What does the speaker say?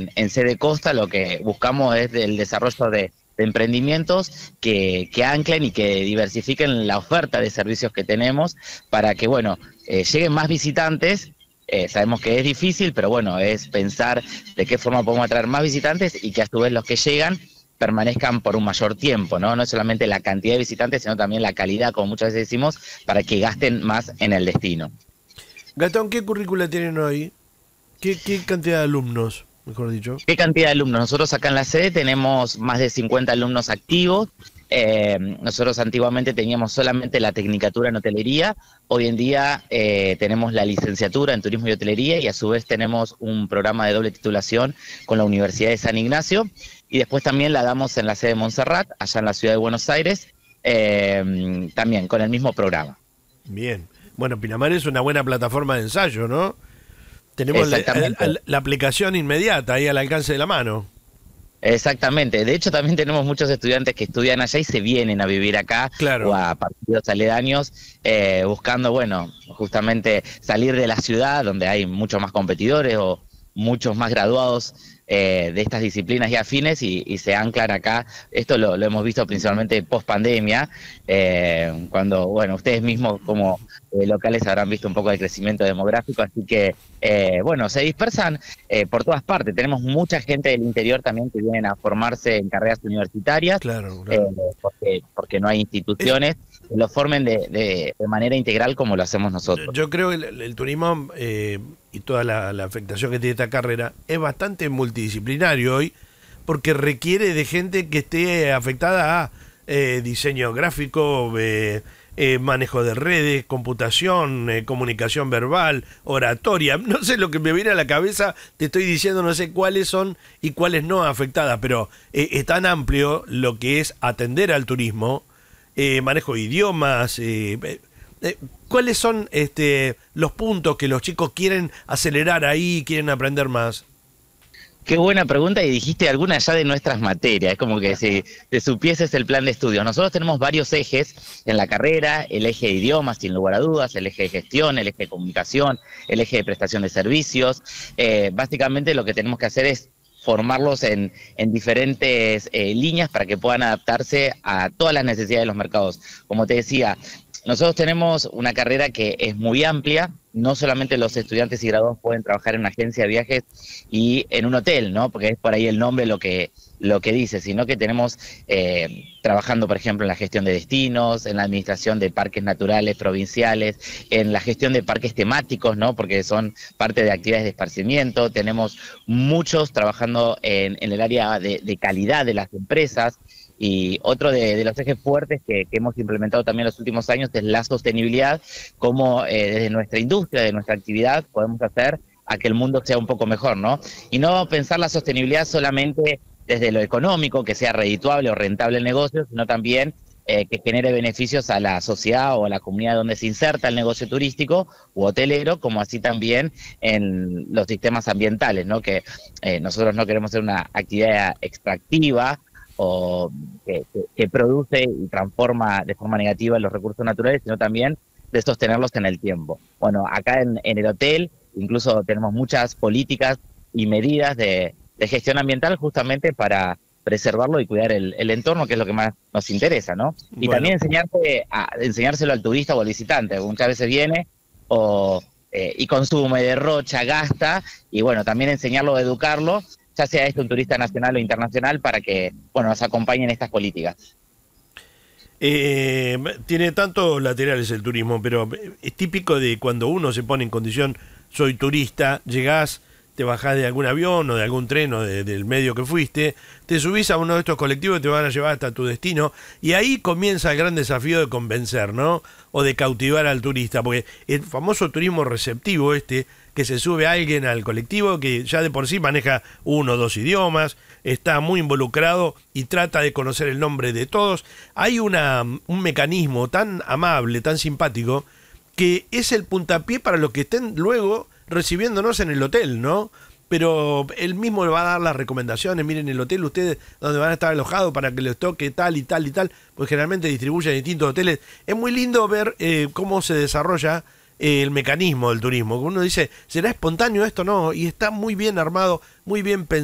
en Sede Costa lo que buscamos es el desarrollo de emprendimientos que anclen y que diversifiquen la oferta de servicios que tenemos para que, bueno, lleguen más visitantes. Sabemos que es difícil, pero bueno, es pensar de qué forma podemos atraer más visitantes y que a su vez los que llegan permanezcan por un mayor tiempo, ¿no? No es solamente la cantidad de visitantes, sino también la calidad, como muchas veces decimos, para que gasten más en el destino. Gatón, ¿qué currícula tienen hoy? ¿Qué cantidad de alumnos, mejor dicho? ¿Qué cantidad de alumnos? Nosotros acá en la sede tenemos más de 50 alumnos activos. Nosotros antiguamente teníamos solamente la tecnicatura en hotelería, hoy en día tenemos la licenciatura en turismo y hotelería y a su vez tenemos un programa de doble titulación con la Universidad de San Ignacio y después también la damos en la sede de Montserrat, allá en la ciudad de Buenos Aires, también con el mismo programa. Bien. Bueno, Pinamar es una buena plataforma de ensayo, ¿no? Tenemos la aplicación inmediata ahí al alcance de la mano. Exactamente, de hecho también tenemos muchos estudiantes que estudian allá y se vienen a vivir acá Claro. o a partidos aledaños buscando, bueno, justamente salir de la ciudad donde hay muchos más competidores o muchos más graduados de estas disciplinas y afines y se anclan acá. Esto lo hemos visto principalmente post pandemia, cuando, bueno, ustedes mismos como locales habrán visto un poco de crecimiento demográfico, así que, bueno, se dispersan por todas partes. Tenemos mucha gente del interior también que vienen a formarse en carreras universitarias, Claro, claro. porque no hay instituciones que lo formen de manera integral como lo hacemos nosotros. Yo creo que el turismo y toda la afectación que tiene esta carrera es bastante multidisciplinario hoy, porque requiere de gente que esté afectada a diseño gráfico, manejo de redes, computación, comunicación verbal, oratoria. No sé lo que me viene a la cabeza, te estoy diciendo, no sé cuáles son y cuáles no afectadas, pero es tan amplio lo que es atender al turismo, manejo de idiomas. ¿Cuáles son los puntos que los chicos quieren acelerar ahí, quieren aprender más? Qué buena pregunta y dijiste alguna ya de nuestras materias, es como que si te supieses el plan de estudios. Nosotros tenemos varios ejes en la carrera, el eje de idiomas, sin lugar a dudas, el eje de gestión, el eje de comunicación, el eje de prestación de servicios. Básicamente lo que tenemos que hacer es formarlos en diferentes líneas para que puedan adaptarse a todas las necesidades de los mercados. Como te decía, nosotros tenemos una carrera que es muy amplia, no solamente los estudiantes y graduados pueden trabajar en una agencia de viajes y en un hotel, ¿no? Porque es por ahí el nombre lo que dice, sino que tenemos trabajando, por ejemplo, en la gestión de destinos, en la administración de parques naturales provinciales, en la gestión de parques temáticos, ¿no? Porque son parte de actividades de esparcimiento, tenemos muchos trabajando en el área de calidad de las empresas. Y otro de los ejes fuertes que hemos implementado también en los últimos años es la sostenibilidad, cómo desde nuestra industria, de nuestra actividad, podemos hacer a que el mundo sea un poco mejor, ¿no? Y no pensar la sostenibilidad solamente desde lo económico, que sea redituable o rentable el negocio, sino también que genere beneficios a la sociedad o a la comunidad donde se inserta el negocio turístico u hotelero, como así también en los sistemas ambientales, ¿no? Que nosotros no queremos ser una actividad extractiva, o que produce y transforma de forma negativa los recursos naturales, sino también de sostenerlos en el tiempo. Bueno, acá en el hotel incluso tenemos muchas políticas y medidas de gestión ambiental justamente para preservarlo y cuidar el entorno, que es lo que más nos interesa, ¿no? Y Bueno, también enseñárselo al turista o al visitante, muchas veces viene y consume, derrocha, gasta, y bueno, también enseñarlo, educarlo, ya sea un turista nacional o internacional, para que, bueno, nos acompañen estas políticas. tiene tantos laterales el turismo, pero es típico de cuando uno se pone en condición, soy turista, llegás, te bajás de algún avión o de algún tren o del medio que fuiste, te subís a uno de estos colectivos y te van a llevar hasta tu destino, y ahí comienza el gran desafío de convencer, ¿no? O de cautivar al turista, porque el famoso turismo receptivo que se sube a alguien al colectivo que ya de por sí maneja uno o dos idiomas, está muy involucrado y trata de conocer el nombre de todos. Hay un mecanismo tan amable, tan simpático, que es el puntapié para los que estén luego recibiéndonos en el hotel, ¿no? Pero él mismo le va a dar las recomendaciones, miren el hotel ustedes donde van a estar alojados para que les toque tal y tal y tal, pues generalmente distribuyen en distintos hoteles. Es muy lindo ver cómo se desarrolla el mecanismo del turismo. Uno dice, ¿será espontáneo esto? No, y está muy bien armado, muy bien pensado.